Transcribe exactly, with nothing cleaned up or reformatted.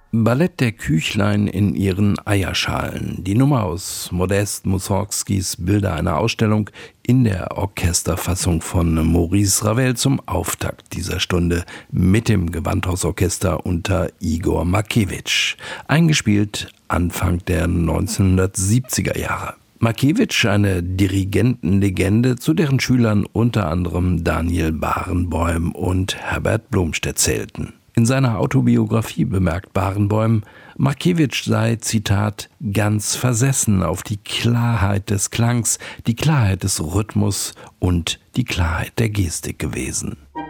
Ballett der Küchlein in ihren Eierschalen. Die Nummer aus Modest Mussorgskis Bilder einer Ausstellung in der Orchesterfassung von Maurice Ravel zum Auftakt dieser Stunde mit dem Gewandhausorchester unter Igor Markewitsch. Eingespielt Anfang der neunzehnhundertsiebziger Jahre. Markewitsch, eine Dirigentenlegende, zu deren Schülern unter anderem Daniel Barenboim und Herbert Blomstedt zählten. In seiner Autobiografie bemerkt Barenboim, Markewitsch sei, Zitat, ganz versessen auf die Klarheit des Klangs, die Klarheit des Rhythmus und die Klarheit der Gestik gewesen.